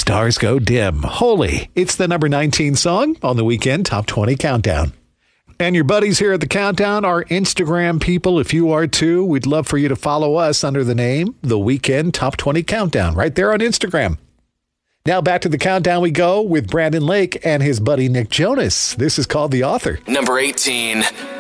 stars go dim. Holy. It's the number 19 song on the Weekend Top 20 Countdown. And your buddies here at the Countdown are Instagram people. If you are too, we'd love for you to follow us under the name The Weekend Top 20 Countdown right there on Instagram. Now back to the Countdown we go with Brandon Lake and his buddy Nick Jonas. This is called The Author. Number 18.